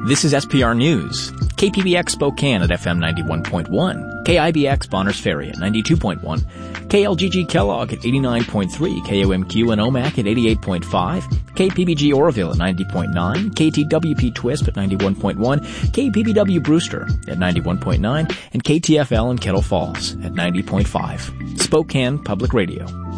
This is SPR News. KPBX Spokane at FM 91.1, KIBX Bonners Ferry at 92.1, KLGG Kellogg at 89.3, KOMQ and OMAC at 88.5, KPBG Oroville at 90.9, KTWP Twisp at 91.1, KPBW Brewster at 91.9, and KTFL in Kettle Falls at 90.5. Spokane Public Radio.